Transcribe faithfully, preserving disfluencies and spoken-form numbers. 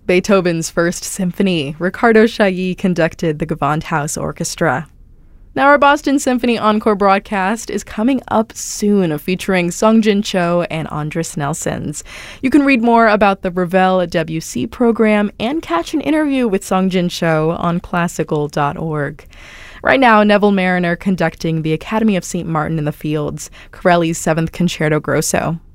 Beethoven's First Symphony. Ricardo Chailly conducted the Gewandhaus Orchestra. Now, our Boston Symphony Encore broadcast is coming up soon, featuring Songjin Cho and Andris Nelsons. You can read more about the Ravel at W C program and catch an interview with Songjin Cho on classical dot org. Right now, Neville Marriner conducting the Academy of Saint Martin in the Fields, Corelli's Seventh Concerto Grosso.